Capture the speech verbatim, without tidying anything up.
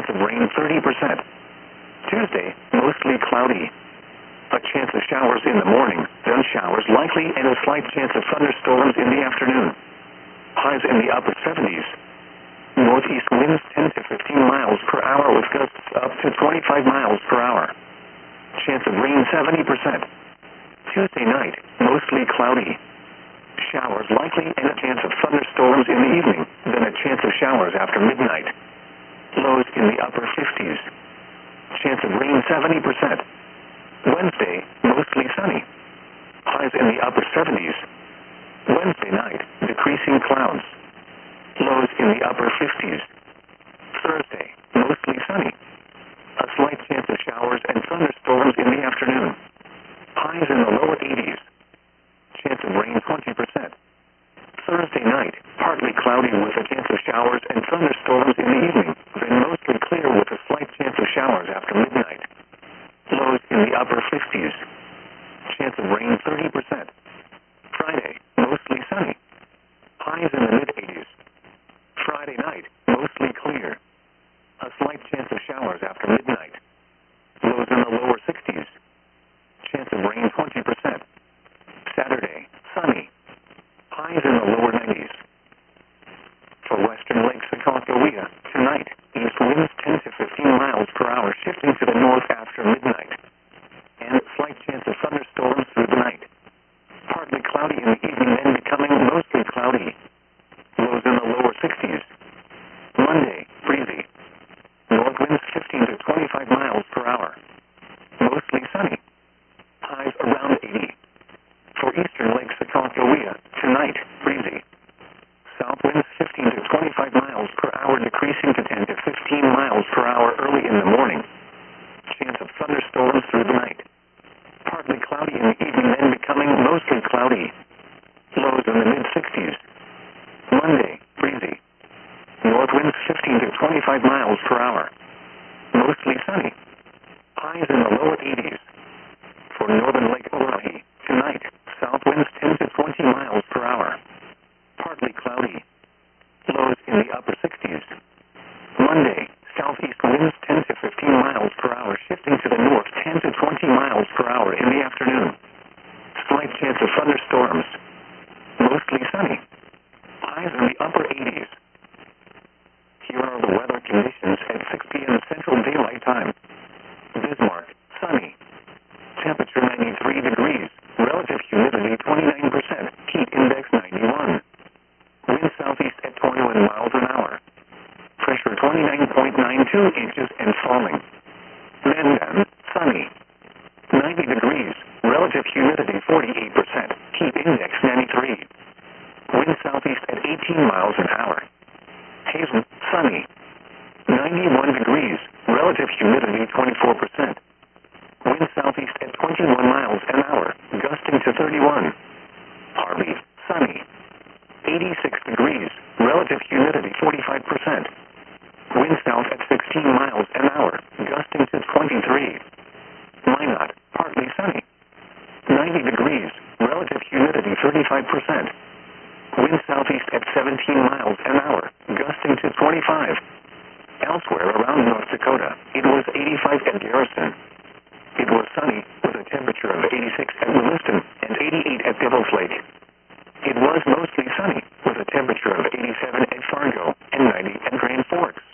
chance of rain thirty percent. Tuesday, mostly cloudy. A chance of showers in the morning, then showers likely and a slight chance of thunderstorms in the afternoon. Highs in the upper seventies. Northeast winds ten to fifteen miles per hour with gusts up to twenty-five miles per hour. Chance of rain seventy percent. Tuesday night, mostly cloudy. Showers likely and a chance of thunderstorms in the evening, then a chance of showers after midnight. Lows in the upper fifties. Chance of rain seventy percent. Wednesday, mostly sunny. Highs in the upper seventies. Wednesday night, decreasing clouds. Lows in the upper fifties. Thursday, mostly sunny. A slight chance of showers and thunderstorms in the afternoon. Highs in the lower eighties. Chance of rain twenty percent. Thursday night, partly cloudy with a chance of showers and thunderstorms in the evening, then mostly clear with a slight chance of showers after midnight. Lows in the upper fifties. Chance of rain thirty percent. Friday, mostly sunny. Highs in the mid-eighties. Friday night, mostly clear. A slight chance of showers after midnight. Lows in the lower sixties. Chance of rain twenty percent. Saturday, sunny. Highs in the lower nineties. For western Lake Sakakawea, tonight, east winds ten to fifteen miles per hour shifting to the north after midnight. And slight chance of thunderstorms through the night. Partly cloudy in the evening, then becoming mostly cloudy. Lows in the lower sixties. Monday, breezy. North winds fifteen to twenty-five miles per hour. Mostly sunny. Highs around eighty. For eastern Lake Sakakawea, tonight, breezy. South winds fifteen to twenty-five miles per hour decreasing to ten to fifteen miles per hour early in the morning. Chance of thunderstorms through the night. Partly cloudy in the evening, then becoming mostly cloudy. Lows in the mid-sixties. Monday, breezy. North winds fifteen to twenty-five miles per hour. Mostly sunny. Highs in the lower eighties. For northern Lake Oahe, tonight, south winds ten to twenty miles per hour. Partly cloudy. Lows in the upper sixties. Monday, southeast winds ten to fifteen miles per hour shifting to the north ten to twenty miles per hour in the afternoon. Slight chance of thunderstorms. Mostly sunny. Highs in the upper eighties. Here are the weather conditions at six p.m. Central Daylight Time. Bismarck, sunny. Temperature ninety-three degrees. Relative humidity twenty-nine percent. Heat index ninety-one. Wind southeast at twenty-one miles an hour. Pressure twenty-nine point nine two inches and falling. Mandan, sunny. ninety degrees. Relative humidity forty-eight percent. Heat index ninety-three. Wind southeast at eighteen miles an hour. Hazen, sunny. ninety-one degrees. Relative humidity twenty-four percent. Wind southeast at twenty-one miles an hour, gusting to thirty-one. Harvey, sunny. eighty-six degrees. Relative humidity forty-five percent. Wind south at sixteen miles an hour, gusting to twenty-three. Minot, partly sunny. ninety degrees. Relative humidity thirty-five percent. Wind southeast at seventeen miles an hour, gusting to twenty-five. Elsewhere around North Dakota, it was eighty-five at Garrison. It was sunny, with a temperature of eighty-six at Williston and eighty-eight at Devil's Lake. It was mostly sunny, with a temperature of eighty-seven at Fargo and ninety at Grand Forks.